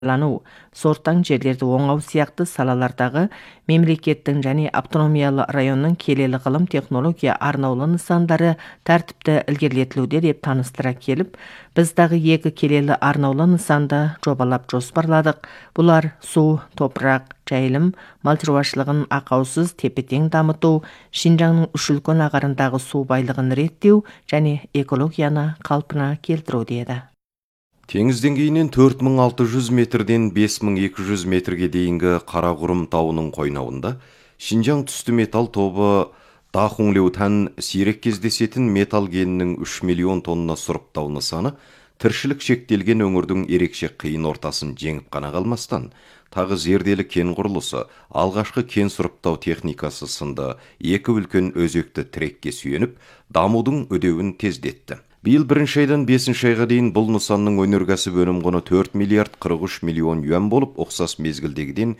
сорттан жерлерді оңау сияқты салалардағы мемлекеттің және автономиялы районның келелі ғылым технология арнаулы нысандары тәртіпті ілгерілетілуде деп таныстыра келіп, біздағы екі келелі арнаулы нысанды жобалап жоспарладық. Бұлар су, топырақ, жайылым, мал шаруашылығын ақаусыз тепе-тең дамыту, Шинжаңның үш үлкен ағарындағы су байлығын реттеу және экологияны қалпына келтіру деді. Теңіз деңгейінен 4600 метрден 5200 метрге дейінгі Қарақұрым тауының қойнауында Шинжаң түсті металл тобы Дахунлеутан сирек кездесетін металл кенінің 3 миллион тонна сұрыптау нысаны тіршілік шектелген өңірдің ерекше қиын ортасын жеңіп қана қалмастан, тағы зерделі кен құрылысы, алғашқы кен сұрыптау техникасы сынды екі үлкен өзекті тірекке сүйеніп, дамудың үдеуін тездетті. Биыл бірінші айдан 5-ші айға дейін бұл нысанның өнеркәсіп өнім құны 4 миллиард 43 миллион юан болып, ұқсас мезгілдегіден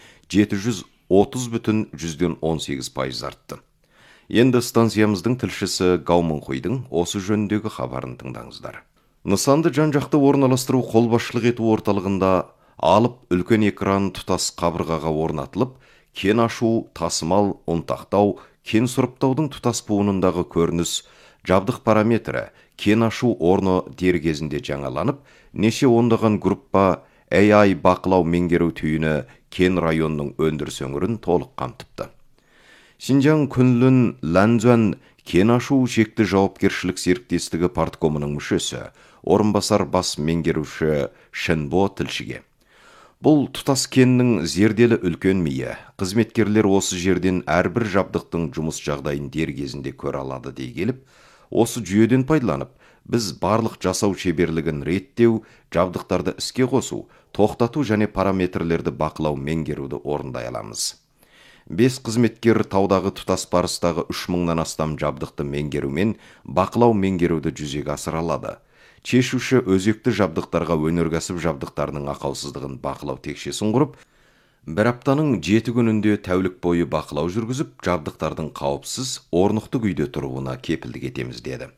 730,18% артты. Енді станциямыздың тілшісі Гаумынхуйдың осы жөніндегі хабарын тыңдаңыздар. Нысанды жан-жақты орналастыру қолбасшылық ету орталығында алып үлкен экран тұтас қабырғаға орнатылып, кен ашу, тасымал, ұнтақтау, кен сұрыптаудың тұтас буынындағы көрініс, жабдық параметрі, кен ашу орны дер кезінде жаңаланып, неше ондаған группа AI бақылау меңгеру түйіні кен районның өндіріс өңірін толық қамтыпты. Шинжаң Күнлүн Ланзуан кен ашу шекті жауапкершілік серіктестігі парткомының мүшесі, орынбасар бас меңгеруші Шэнбо тілшіге. Бұл тұтас кеннің зерделі үлкен миы, қызметкерлер осы жерден әрбір жабдықтың жұмыс жағдайын дер кезінде көре алады дей келіп, осы жүйеден пайдаланып, біз барлық жасау шеберлігін реттеу, жабдықтарды іске қосу, тоқтату және параметрлерді бақылау меңгеруді орындай аламыз. 5 қызметкер таудағы тұтас барыстағы 3000-нан астам жабдықты меңгерумен бақылау меңгеруді жүзеге асыра алады. Шешуші өзекті жабдықтарға өнеркәсіп жабдықтарының ақаусыздығын бақылау текшесін құрып, бір аптаның 7 күнінде тәулік бойы бақылау жүргізіп, жабдықтардың қауіпсіз, орнықты күйде тұруына кепілдік етеміз деді.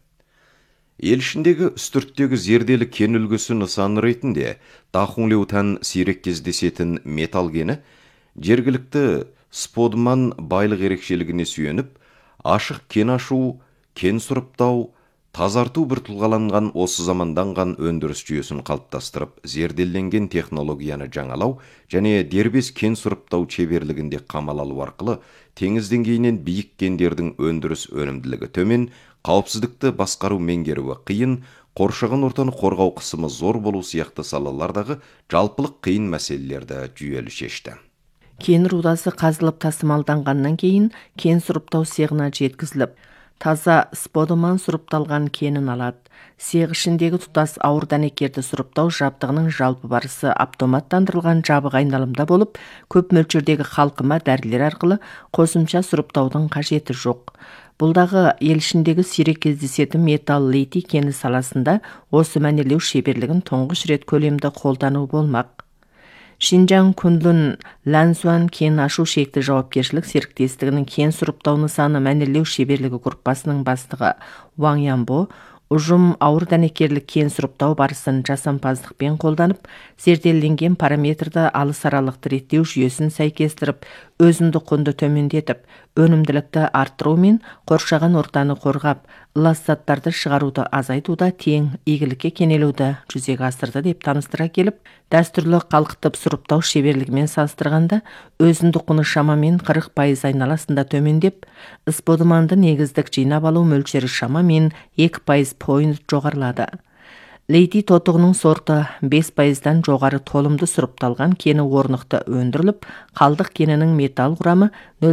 Ел ішіндегі үстірттегі зерделі кен үлгісі нысаны ретінде Дахунлеутан сирек кездесетін металл кені жергілікті сподман байлық ерекшелігіне сүйеніп, ашық кен ашу, кен сұрыптау, тазарту бір тұлғаланған осы заманданған өндіріс жүйесін қалыптастырып, зерделенген технологияны жаңалау және дербес кен сұрыптау шеберлігінде қамал алу арқылы теңіз деңгейінен биік кендердің өндіріс өнімділігі төмен, қауіпсіздікті басқару меңгеруі қиын, қоршаған ортаны қорғау қысымы зор болу сияқты салалардағы жалпылық қиын мәселелерді жүйелі шешті. Кен рудасы қазылып тасымалданғаннан кейін кен сұрыптау цехына жеткізіліп, таза сподыман сұрыпталған кенін алады. Цех ішіндегі тұтас ауыр дәнекерді сұрыптау жабдығының жалпы барысы автоматтандырылған жабық айналымда болып, көп мөлшердегі қалқыма дәрілер арқылы қосымша сұрыптаудың қажеті жоқ. Бұлдағы ел ішіндегі сирек кездесетін металл литий кені саласында осы мәнерлеу шеберлігін тұңғыш рет көлемді қолдану болмақ. Шинжаң Күнлүн Ланзуан кен ашу шекті жауапкершілік серіктестігінің кен сұрыптау нысаны мәнерлеу шеберлігі группасының бастығы Ваң Янбо ұжым ауыр дәнекерлік кен сұрыптау барысын жасампаздықпен қолданып, зерделенген параметрді алыс аралықты реттеу жүйесін сәйкестіріп, өзінді құнды төмендетіп, өнімділікті арттыру мен қоршаған ортаны қорғап, лас заттарды шығаруды азайтуда тең игілікке кенелуді жүзеге асырды деп таныстыра келіп, дәстүрлі қалқытып сұрыптау шеберлігімен салыстырғанда өзінді құны шамамен 40% айналасында төмендеп, сподыманды негіздік жинап алу мөлшері шамамен 2% пойнт жоғарылады. Литий тотығының сорты 5%-дан жоғары толымды сұрыпталған кені орнықты өндіріліп, қалдық кенінің металл құрамы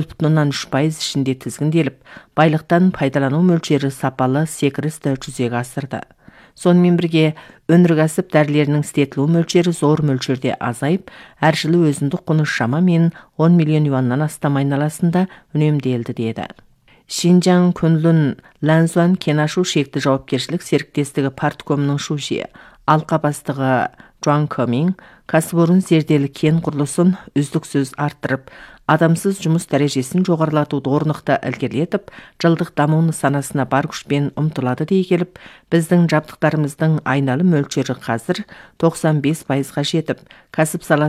0,3% ішінде тізгінделіп, байлықтан пайдалану мөлшері сапалы секірісті жүзеге асырды. Сонымен бірге, өнеркәсіп дәрілерінің істетілу мөлшері зор мөлшерде азайып, әр жылы өзіндік құны шамамен 10 миллион юаннан астам айналасында үнемделді деді. Шинжаң Күнлүн Ланзуан кен ашу шекті жауапкершілік серіктестігі парткомының шужие, алқа бастығы Джон Коминг кәсіпорын зерделі кен құрылысын үздіксіз арттырып, адамсыз жұмыс дәрежесін жоғарылатуды орнықты ілгерілетіп, жылдық даму нысанасына бар күшпен ұмтылады дей келіп, біздің жабдықтарымыздың айналым мөлшері қазір 95%-ға жетіп, кәсіп саласы